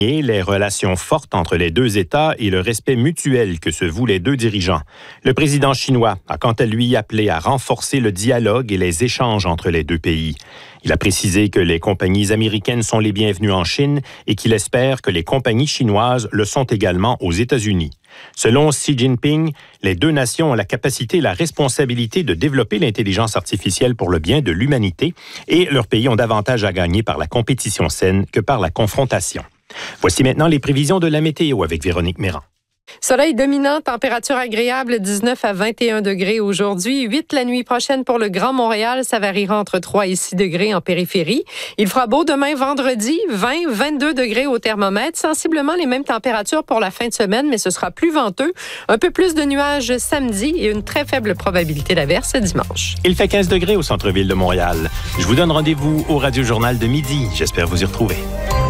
les relations fortes entre les deux États et le respect mutuel que se vouent les deux dirigeants. Le président chinois a quant à lui appelé à renforcer le dialogue et les échanges entre les deux pays. Il a précisé que les compagnies américaines sont les bienvenues en Chine et qu'il espère que les compagnies chinoises le sont également aux États-Unis. Selon Xi Jinping, les deux nations ont la capacité et la responsabilité de développer l'intelligence artificielle pour le bien de l'humanité et leurs pays ont davantage à gagner par la compétition saine que par la confrontation. Voici maintenant les prévisions de la météo avec Véronique Méran. Soleil dominant, température agréable, 19 à 21 degrés aujourd'hui, 8 la nuit prochaine pour le Grand Montréal, ça variera entre 3 et 6 degrés en périphérie. Il fera beau demain vendredi, 20, 22 degrés au thermomètre, sensiblement les mêmes températures pour la fin de semaine, mais ce sera plus venteux, un peu plus de nuages samedi et une très faible probabilité d'averse dimanche. Il fait 15 degrés au centre-ville de Montréal. Je vous donne rendez-vous au Radio Journal de midi. J'espère vous y retrouver.